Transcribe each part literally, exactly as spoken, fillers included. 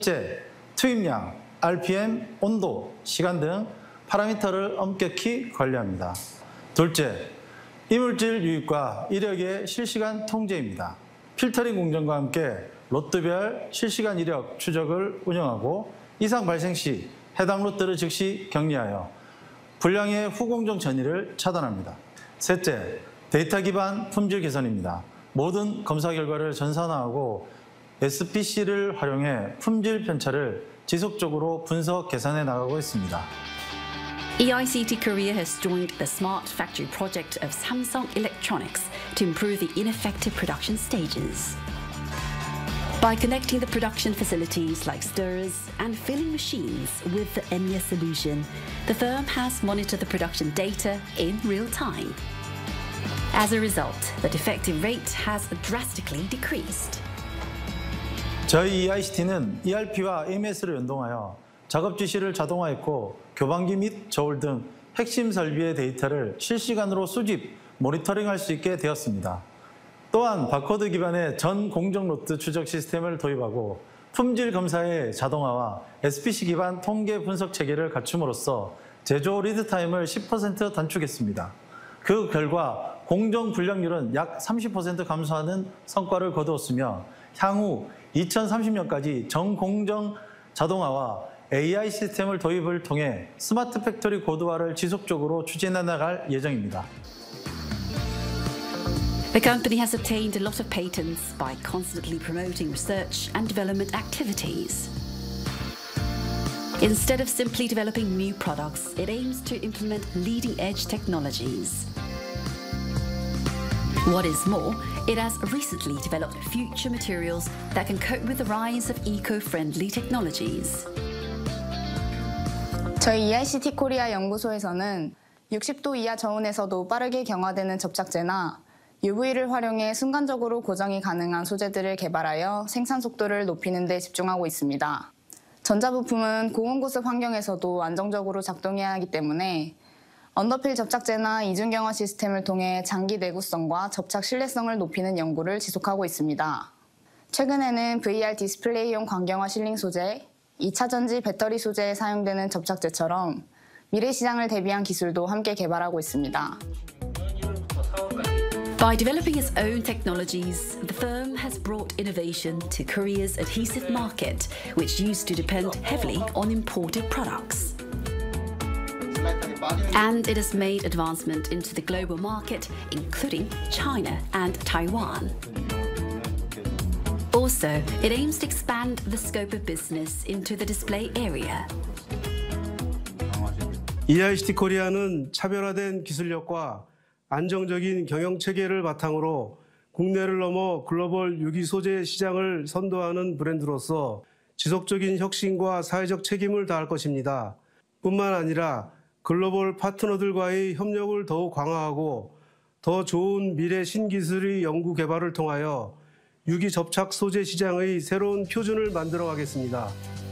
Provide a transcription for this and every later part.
첫째, 투입량, 알피엠, 온도, 시간 등 파라미터를 엄격히 관리합니다. 둘째, 이물질 유입과 이력의 실시간 통제입니다. 필터링 공정과 함께 로트별 실시간 이력 추적을 운영하고 이상 발생 시 해당 로트를 즉시 격리하여 불량의 후공정 전이를 차단합니다. 셋째, 데이터 기반 품질 개선입니다. 모든 검사 결과를 전산화하고 에스피씨를 활용해 품질 편차를 지속적으로 분석 개선해 나가고 있습니다. E I C T Korea has joined the Smart Factory project of Samsung Electronics to improve the ineffective production stages. By connecting the production facilities like stirrers and filling machines with the E M I A solution, the firm has monitored the production data in real time. As a result, the defective rate has drastically decreased. 저희 이아이씨티는 이알피와 에이엠에스를 연동하여 작업 지시를 자동화했고 교반기 및 저울 등 핵심 설비의 데이터를 실시간으로 수집, 모니터링할 수 있게 되었습니다. 또한 바코드 기반의 전 공정 로트 추적 시스템을 도입하고 품질 검사의 자동화와 에스피씨 기반 통계 분석 체계를 갖춤으로써 제조 리드 타임을 십 퍼센트 단축했습니다. 그 결과 공정 불량률은 약 삼십 퍼센트 감소하는 성과를 거두었으며 향후 이천삼십 년까지 전공정 자동화와 에이아이 시스템을 도입을 통해 스마트 팩토리 고도화를 지속적으로 추진해 나갈 예정입니다. The company has obtained a lot of patents by constantly promoting research and development activities. Instead of simply developing new products, it aims to implement leading-edge technologies. What is more, it has recently developed future materials that can cope with the rise of eco-friendly technologies. 저희 이아이씨티 코리아 연구소에서는 육십 도 이하 저온에서도 빠르게 경화되는 접착제나 유브이를 활용해 순간적으로 고정이 가능한 소재들을 개발하여 생산 속도를 높이는 데 집중하고 있습니다. 전자부품은 고온고습 환경에서도 안정적으로 작동해야 하기 때문에 언더필 접착제나 이중경화 시스템을 통해 장기 내구성과 접착 신뢰성을 높이는 연구를 지속하고 있습니다. 최근에는 브이알 디스플레이용 광경화 실링 소재, 이 차 전지 배터리 소재에 사용되는 접착제처럼 미래 시장을 대비한 기술도 함께 개발하고 있습니다. By developing its own technologies, the firm has brought innovation to Korea's adhesive market, which used to depend heavily on imported products. And it has made advancement into the global market, including China and Taiwan. Also, it aims to expand the scope of business into the display area. 이아이씨티 코리아는 차별화된 기술력과 안정적인 경영 체계를 바탕으로 국내를 넘어 글로벌 유기 소재 시장을 선도하는 브랜드로서 지속적인 혁신과 사회적 책임을 다할 것입니다. 뿐만 아니라 글로벌 파트너들과의 협력을 더욱 강화하고 더 좋은 미래 신기술의 연구 개발을 통하여 유기 접착 소재 시장의 새로운 표준을 만들어 가겠습니다.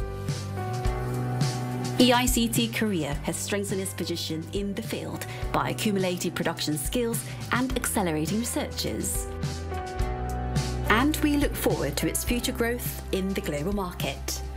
E I C T Korea has strengthened its position in the field by accumulating production skills and accelerating researches. And we look forward to its future growth in the global market.